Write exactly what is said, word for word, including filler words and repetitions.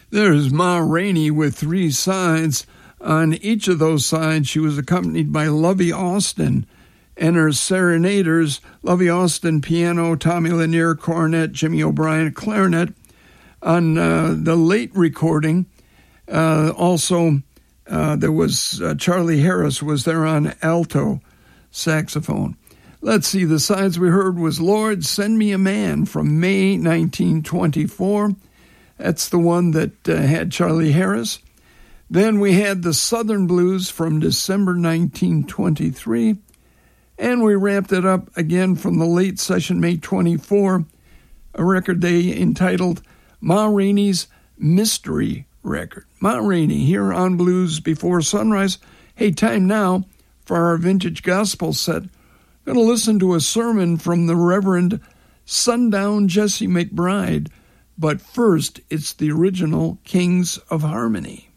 There's Ma Rainey with three sides. On each of those sides, she was accompanied by Lovey Austin and her serenaders, Lovey Austin, piano, Tommy Lanier, cornet, Jimmy O'Brien, clarinet. On uh, the late recording, uh, also uh, there was uh, Charlie Harris was there on alto saxophone. Let's see, the sides we heard was Lord, Send Me a Man from May nineteen twenty-four. That's the one that uh, had Charlie Harris. Then we had the Southern Blues from December nineteen twenty-three. And we wrapped it up again from the late session, May twenty-fourth, a record they entitled Ma Rainey's Mystery Record. Ma Rainey here on Blues Before Sunrise. Hey, time now for our vintage gospel set. Going to listen to a sermon from the Reverend Sundown Jesse McBride. But first, it's the original Kings of Harmony.